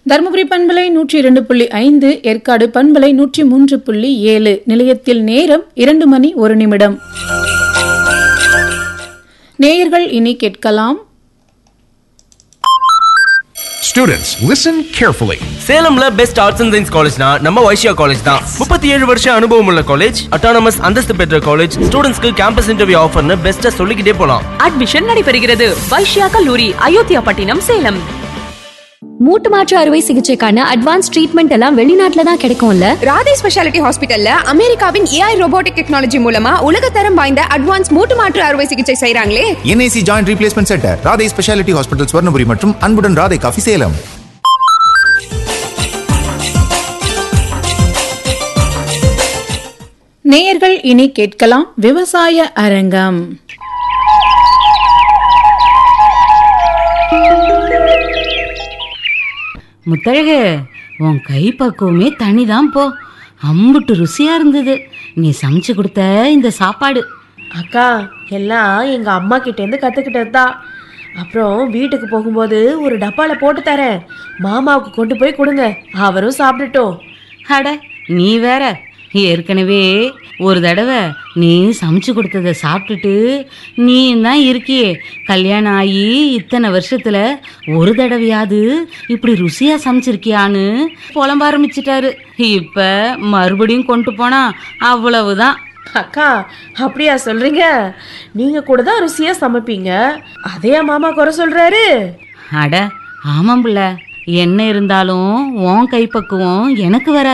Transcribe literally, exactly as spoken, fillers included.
தருமபுரி பண்பலை நூற்றி இரண்டு புள்ளி ஐந்து, ஏற்காடு பண்பலை நூற்றி மூன்று புள்ளி ஏழு. நிலையத்தில் நேரம் இரண்டு மணி ஒரு நிமிடம். நேயர்கள் இனி கேட்கலாம். Students, listen carefully. சேலம்ல best arts and science காலேஜ்னா நம்ம வைஷ்யா காலேஜ் தான். முப்பத்தி ஏழு வருஷம் அனுபவம் உள்ள காலேஜ், அட்டானமஸ் அந்தஸ்து பெற்ற காலேஜ், ஸ்டூடெண்ட்ஸ்க்கு கேம்பஸ் இன்டர்வியூ ஆஃபர்னு பெஸ்ட்டா சொல்லிக்கிட்டே போலாம். அட்மிஷன் நடைபெறுகிறது. வைஷ்யா கல்லூரி, அயோத்தியா பட்டினம், சேலம். மூட்டு மாற்று அறுவை சிகிச்சைக்கான அட்வான்ஸ் ட்ரீட்மெண்ட் எல்லாம் வெளிநாட்டுல தான் கிடைக்கும்ல. ராதே ஸ்பெஷாலிட்டி ஹாஸ்பிட்டல்ல அமெரிக்காவின் ஏஐ ரோபோட்டிக் டெக்னாலஜி மூலமா உலகத்தரம் வாய்ந்த அட்வான்ஸ் மூட்டு மாற்று அறுவை சிகிச்சை செய்றாங்களே. NIC joint replacement centre, Radhe speciality hospital, Swarnapuri மற்றும் அன்புடன் ராதே காஃபி, சேலம். நேயர்கள் இனி கேட்கலாம் விவசாய அரங்கம். முத்தழகு, உன் கை பக்குவமே தனிதான் போ. அம்புட்டு ருசியா இருந்தது நீ சமைச்சு கொடுத்த இந்த சாப்பாடு. அக்கா, எல்லாம் எங்க அம்மா கிட்டேருந்து கத்துக்கிட்டது தான். அப்புறம் வீட்டுக்கு போகும்போது ஒரு டப்பால போட்டு தரேன், மாமாவுக்கு கொண்டு போய் கொடுங்க, அவரும் சாப்பிட்டுட்டோம். அட நீ வேற, ஏற்கனவே ஒரு தடவை நீ சமைச்சு கொடுத்ததை சாப்பிட்டுட்டு நீ தான் இருக்கியே, கல்யாணம் ஆகி இத்தனை வருஷத்துல ஒரு தடவையாவது இப்படி ருசியா சமைச்சிருக்கியான்னு புலம்ப ஆரம்பிச்சிட்டாரு. இப்ப மறுபடியும் கொண்டு போனா அவ்வளவுதான். அக்கா, அப்படியா சொல்றீங்க? நீங்க கூட தான் ருசியா சமைப்பீங்க, அதே மாமா குறை சொல்றாரு. அட ஆமாம் பிள்ளை, என்ன இருந்தாலும் உன் கைப்பக்குவம் எனக்கு வர